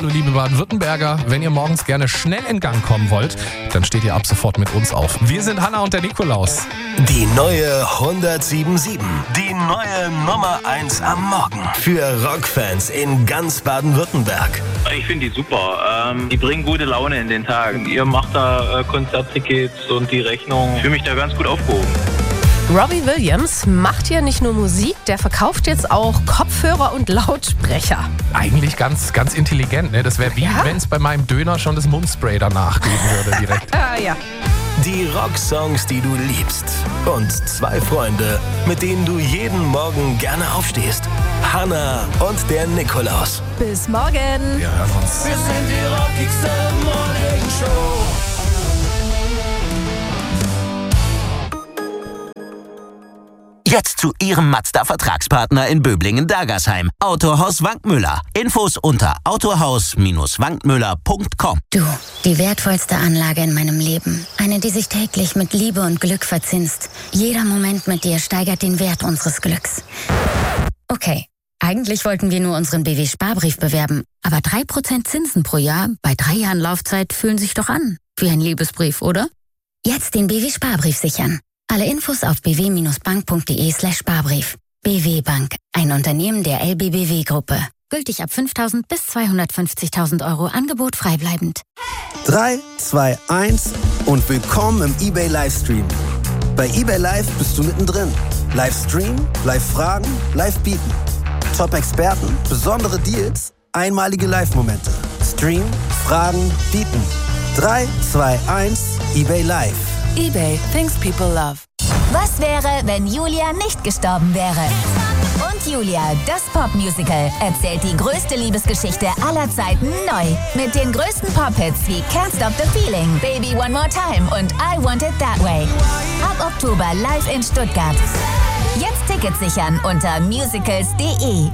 Hallo liebe Baden-Württemberger, wenn ihr morgens gerne schnell in Gang kommen wollt, dann steht ihr ab sofort mit uns auf. Wir sind Hanna und der Nikolaus. Die neue 107.7. Die neue Nummer 1 am Morgen. Für Rockfans in ganz Baden-Württemberg. Ich finde die super. Die bringen gute Laune in den Tag. Ihr macht da Konzerttickets und die Rechnung. Ich fühle mich da ganz gut aufgehoben. Robbie Williams macht ja nicht nur Musik, der verkauft jetzt auch Kopfhörer und Lautsprecher. Eigentlich ganz, ganz intelligent, ne? Das wäre wie, wenn es bei meinem Döner schon das Mundspray danach geben würde direkt. Ja. Die Rocksongs, die du liebst. Und 2 Freunde, mit denen du jeden Morgen gerne aufstehst. Hanna und der Nikolaus. Bis morgen. Wir hören uns. Wir sind die rockigste Morning-Show. Jetzt zu Ihrem Mazda-Vertragspartner in Böblingen-Dagersheim. Autohaus Wankmüller. Infos unter autohaus-wankmüller.com. Du, die wertvollste Anlage in meinem Leben. Eine, die sich täglich mit Liebe und Glück verzinst. Jeder Moment mit dir steigert den Wert unseres Glücks. Okay, eigentlich wollten wir nur unseren BW-Sparbrief bewerben. Aber 3% Zinsen pro Jahr bei 3 Jahren Laufzeit fühlen sich doch an. Wie ein Liebesbrief, oder? Jetzt den BW-Sparbrief sichern. Alle Infos auf bw-bank.de/Sparbrief. BW Bank, ein Unternehmen der LBBW-Gruppe. Gültig ab 5.000 bis 250.000 € Angebot freibleibend. 3, 2, 1 und willkommen im eBay Livestream. Bei eBay Live bist du mittendrin. Livestream, Live-Fragen, Live-Bieten. Top-Experten, besondere Deals, einmalige Live-Momente. Stream, Fragen, Bieten. 3, 2, 1, eBay Live. eBay, things people love. Was wäre, wenn Julia nicht gestorben wäre? Und Julia, das Popmusical, erzählt die größte Liebesgeschichte aller Zeiten neu. Mit den größten Pop-Hits wie Can't Stop the Feeling, Baby One More Time und I Want It That Way. Ab Oktober live in Stuttgart. Jetzt Tickets sichern unter musicals.de.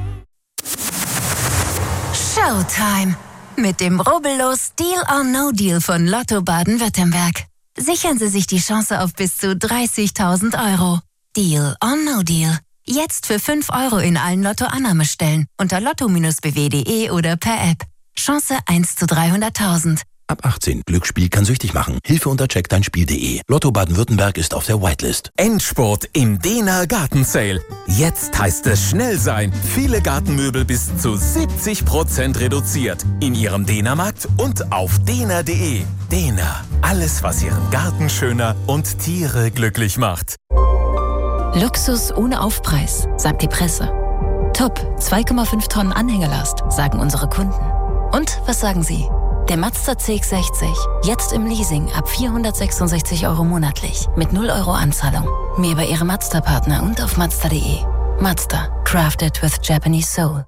Showtime. Mit dem rubbellos Deal or No Deal von Lotto Baden-Württemberg. Sichern Sie sich die Chance auf bis zu 30.000 €. Deal or No Deal. Jetzt für 5 € in allen Lotto-Annahmestellen unter lotto-bw.de oder per App. Chance 1 zu 300.000. Ab 18. Glücksspiel kann süchtig machen. Hilfe unter checkdeinspiel.de. Lotto Baden-Württemberg ist auf der Whitelist. Endspurt im Dehner Gartensale. Jetzt heißt es schnell sein. Viele Gartenmöbel bis zu 70% reduziert. In Ihrem Dehnermarkt und auf dehner.de. Dehner. Alles, was Ihren Garten schöner und Tiere glücklich macht. Luxus ohne Aufpreis, sagt die Presse. Top, 2,5 Tonnen Anhängerlast, sagen unsere Kunden. Und was sagen Sie? Der Mazda CX-60, jetzt im Leasing ab 466 € monatlich, mit 0 € Anzahlung. Mehr bei Ihrem Mazda-Partner und auf Mazda.de. Mazda, crafted with Japanese soul.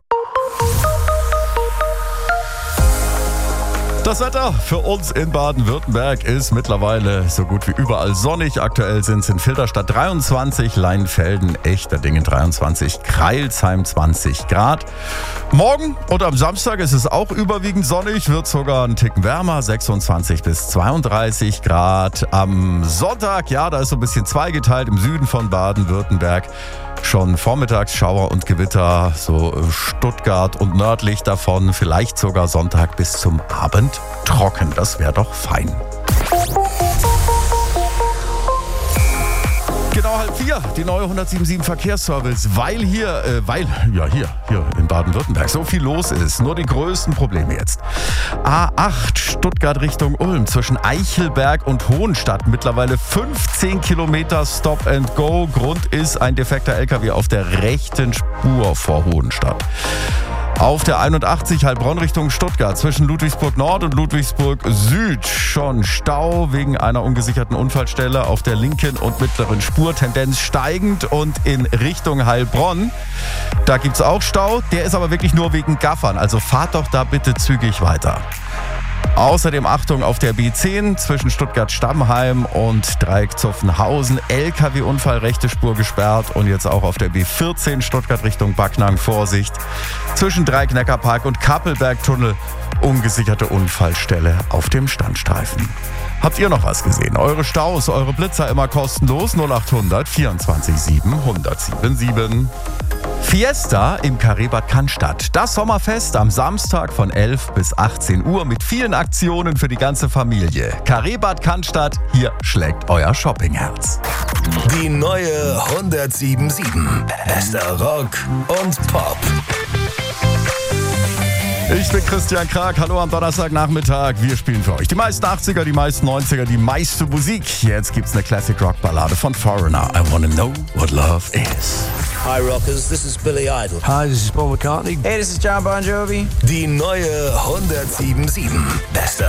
Das Wetter für uns in Baden-Württemberg ist mittlerweile so gut wie überall sonnig. Aktuell sind es in Filderstadt 23, Leinfelden, Echterdingen 23, Crailsheim 20 Grad. Morgen und am Samstag ist es auch überwiegend sonnig, wird sogar einen Ticken wärmer, 26 bis 32 Grad. Am Sonntag, ja, da ist so ein bisschen zweigeteilt im Süden von Baden-Württemberg. Schon vormittags Schauer und Gewitter, so Stuttgart und nördlich davon, vielleicht sogar Sonntag bis zum Abend trocken. Das wäre doch fein. Genau 3:30, die neue 107.7 Verkehrsservice, weil hier in Baden-Württemberg so viel los ist. Nur die größten Probleme jetzt. A8 Stuttgart Richtung Ulm zwischen Eichelberg und Hohenstadt. Mittlerweile 15 Kilometer Stop and Go. Grund ist ein defekter LKW auf der rechten Spur vor Hohenstadt. Auf der 81 Heilbronn Richtung Stuttgart zwischen Ludwigsburg Nord und Ludwigsburg Süd schon Stau wegen einer ungesicherten Unfallstelle auf der linken und mittleren Spur, Tendenz steigend, und in Richtung Heilbronn, da gibt es auch Stau, der ist aber wirklich nur wegen Gaffern, also fahrt doch da bitte zügig weiter. Außerdem Achtung auf der B10 zwischen Stuttgart-Stammheim und Dreieck-Zuffenhausen. LKW-Unfall, rechte Spur gesperrt. Und jetzt auch auf der B14 Stuttgart Richtung Backnang. Vorsicht. Zwischen Dreieck-Neckarpark und Kappelberg-Tunnel. Ungesicherte Unfallstelle auf dem Standstreifen. Habt ihr noch was gesehen? Eure Staus, eure Blitzer immer kostenlos. 0800 24 7 1077. Fiesta im Carré-Bad Cannstatt. Das Sommerfest am Samstag von 11 bis 18 Uhr mit vielen Aktionen für die ganze Familie. Carré-Bad Cannstatt, hier schlägt euer Shoppingherz. Die neue 1077. Bester Rock und Pop. Ich bin Christian Krag, hallo am Donnerstagnachmittag. Wir spielen für euch die meisten 80er, die meisten 90er, die meiste Musik. Jetzt gibt's eine Classic-Rock-Ballade von Foreigner. I wanna know what love is. Hi Rockers, this is Billy Idol. Hi, this is Paul McCartney. Hey, this is John Bon Jovi. Die neue 1077. Bester